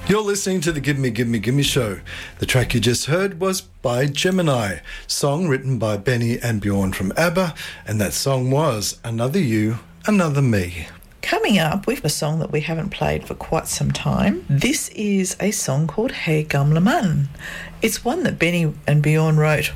You're listening to the Give Me, Give Me, Give Me show. The track you just heard was by Gemini, song written by Benny and Bjorn from ABBA, and that song was Another You, Another Me. Coming up, we have a song that we haven't played for quite some time. This is a song called Hey Gamle Man. It's one that Benny and Bjorn wrote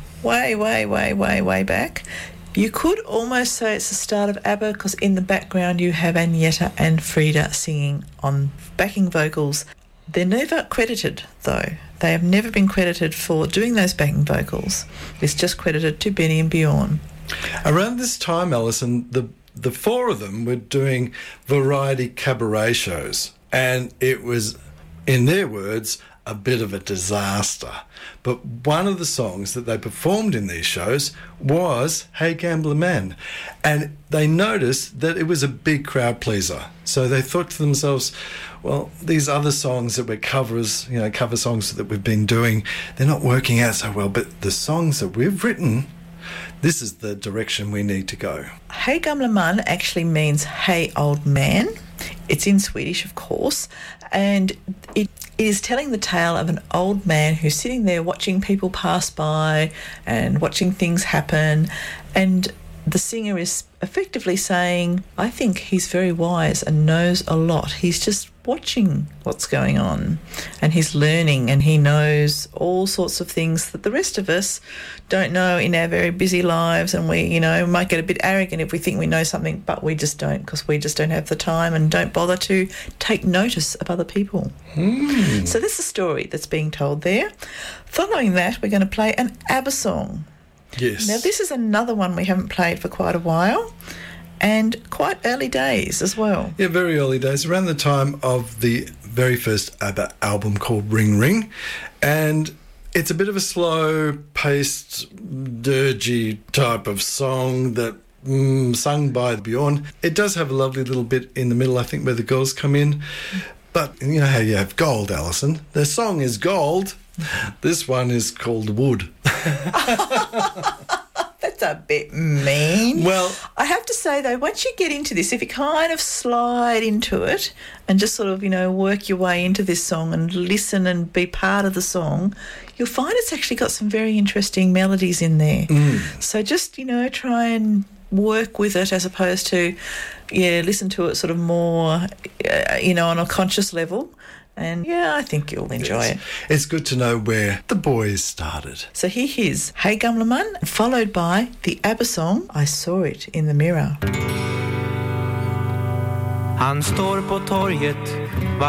way back. You could almost say it's the start of ABBA because in the background you have Agneta and Frida singing on backing vocals. They're never credited, though. They have never been credited for doing those backing vocals. It's just credited to Benny and Bjorn. Around this time, Alison, the four of them were doing variety cabaret shows, and it was, in their words, a bit of a disaster. But one of the songs that they performed in these shows was Hey Gamble Man, and they noticed that it was a big crowd pleaser. So they thought to themselves, well, these other songs that we're cover songs that we've been doing, they're not working out so well, but the songs that we've written, this is the direction we need to go. Hey Gamle Man actually means hey old man. It's in Swedish, of course, and it is telling the tale of an old man who's sitting there watching people pass by and watching things happen, and the singer is effectively saying, I think he's very wise and knows a lot. He's just watching what's going on and he's learning and he knows all sorts of things that the rest of us don't know in our very busy lives, and we, might get a bit arrogant if we think we know something, but we just don't, because we just don't have the time and don't bother to take notice of other people. So that's the story that's being told there. Following that, we're going to play an ABBA song. Yes. Now, this is another one we haven't played for quite a while, and quite early days as well. Yeah, very early days, around the time of the very first ABBA album called Ring Ring, and it's a bit of a slow-paced, dirgy type of song that sung by Bjorn. It does have a lovely little bit in the middle, I think, where the girls come in, but you know how you have gold, Alison. The song is gold. This one is called Wood. That's a bit mean. Well, I have to say, though, once you get into this, if you kind of slide into it and just sort of, work your way into this song and listen and be part of the song, you'll find it's actually got some very interesting melodies in there. So just, try and work with it as opposed to, listen to it sort of more, on a conscious level. And, I think you'll enjoy it. It's good to know where the boys started. So here is Hey Gamle Man, followed by the ABBA song I Saw It in the Mirror. Han står på torget